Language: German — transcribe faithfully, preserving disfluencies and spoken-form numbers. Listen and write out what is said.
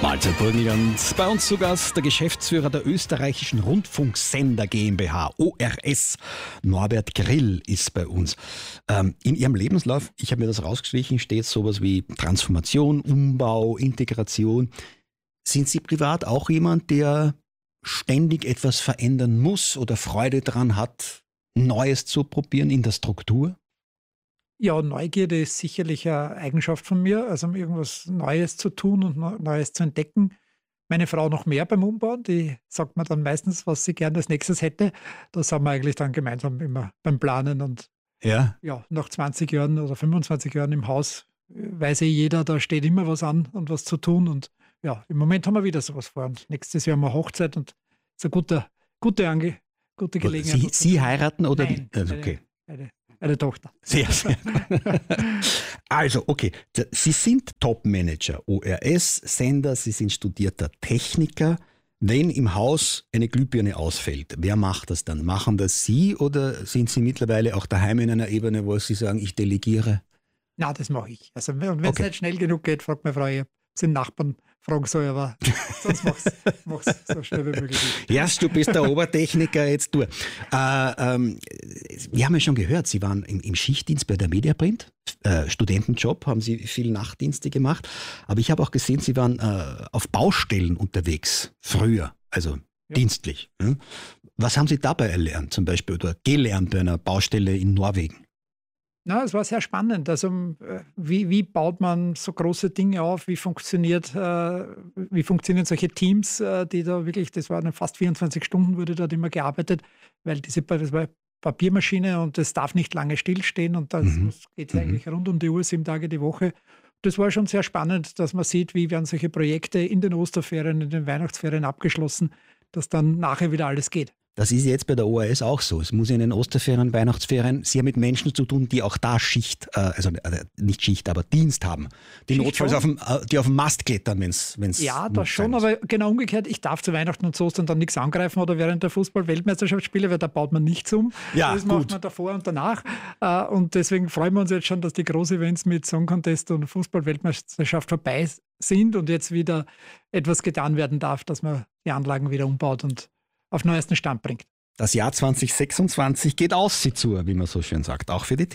Mahlzeit Burgenland. Bei uns zu Gast der Geschäftsführer der österreichischen Rundfunksender GmbH, O R S. Norbert Grill ist bei uns. Ähm, in Ihrem Lebenslauf, ich habe mir das rausgestrichen, steht sowas wie Transformation, Umbau, Integration. Sind Sie privat auch jemand, der ständig etwas verändern muss oder Freude daran hat, Neues zu probieren in der Struktur? Ja, Neugierde ist sicherlich eine Eigenschaft von mir, also um irgendwas Neues zu tun und Neu- Neues zu entdecken. Meine Frau noch mehr beim Umbauen, die sagt mir dann meistens, was sie gerne als nächstes hätte. Da sind wir eigentlich dann gemeinsam immer beim Planen und Ja. ja, nach zwanzig Jahren oder fünfundzwanzig Jahren im Haus äh, weiß eh jeder, da steht immer was an und was zu tun und ja, im Moment haben wir wieder sowas vor und nächstes Jahr haben wir Hochzeit und ist eine gute, gute, Ange gute Gelegenheit. Sie, was zu Sie tun. heiraten oder Nein, die? Also, okay. eine, eine, eine Tochter. Sehr, sehr gut. Also, okay. Sie sind Top-Manager, O R S-Sender, Sie sind studierter Techniker. Wenn im Haus eine Glühbirne ausfällt, wer macht das dann? Machen das Sie oder sind Sie mittlerweile auch daheim in einer Ebene, wo Sie sagen, ich delegiere? Na, das mache ich. Also, und wenn es Okay. nicht schnell genug geht, fragt meine Frau, ich sind Nachbarn fragen soll, aber sonst mach's, mach's so schnell wie möglich. Erst du bist der Obertechniker, jetzt du. Äh, ähm, wir haben ja schon gehört, Sie waren im, im Schichtdienst bei der Mediaprint, äh, Studentenjob, haben Sie viel Nachtdienste gemacht. Aber ich habe auch gesehen, Sie waren äh, auf Baustellen unterwegs, früher, also Ja. dienstlich. Hm? Was haben Sie dabei erlernt, zum Beispiel, oder gelernt bei einer Baustelle in Norwegen? Na, es war sehr spannend. Also, äh, wie, wie baut man so große Dinge auf? Wie funktioniert, äh, wie funktionieren solche Teams, äh, die da wirklich, das waren fast vierundzwanzig Stunden, wurde dort immer gearbeitet, weil diese Pa- das war Papiermaschine und das darf nicht lange stillstehen und das Mhm. muss- geht Mhm. eigentlich rund um die Uhr, sieben Tage die Woche. Das war schon sehr spannend, dass man sieht, wie werden solche Projekte in den Osterferien, in den Weihnachtsferien abgeschlossen, dass dann nachher wieder alles geht. Das ist jetzt bei der O R S auch so. Es muss in den Osterferien, Weihnachtsferien, Sie haben mit Menschen zu tun, die auch da Schicht, äh, also äh, nicht Schicht, aber Dienst haben. Die Schicht notfalls schon. auf dem, äh, die auf dem Mast klettern, wenn es Ja, das schon, aber genau umgekehrt, ich darf zu Weihnachten und zu Ostern dann nichts angreifen oder während der Fußball-Weltmeisterschaftsspiele, weil da baut man nichts um. Ja, das gut. macht man davor und danach. Äh, Und deswegen freuen wir uns jetzt schon, dass die Groß-Events mit Song Contest und Fußball-Weltmeisterschaft vorbei sind und jetzt wieder etwas getan werden darf, dass man die Anlagen wieder umbaut und auf neuesten Stand bringt. Das Jahr zwanzig sechsundzwanzig geht aus sie zu, wie man so schön sagt, auch für die